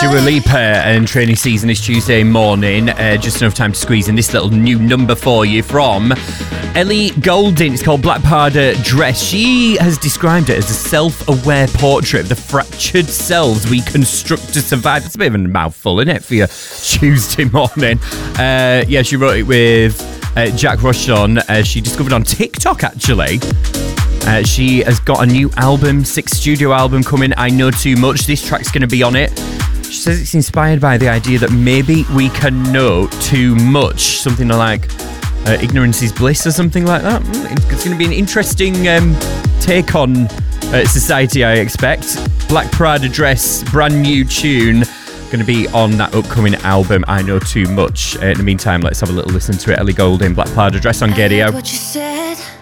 Dua Lipa and training season is Tuesday morning. Just enough time to squeeze in this little new number for you from Ellie Goulding. It's called Black Prada Dress. She has described it as a self-aware portrait of the fractured selves we construct to survive. That's a bit of a mouthful, isn't it, for your Tuesday morning? She wrote it with Jack Rushton. She discovered on TikTok, actually. She has got a new album, 6th studio album coming, I Know Too Much. This track's going to be on it. She says it's inspired by the idea that maybe we can know too much. Something like ignorance is bliss or something like that. It's going to be an interesting take on society, I expect. Black Prada Dress, brand new tune, going to be on that upcoming album, I Know Too Much. In the meantime, let's have a little listen to it. Ellie Goulding, Black Prada Dress on Gaydio. What you said.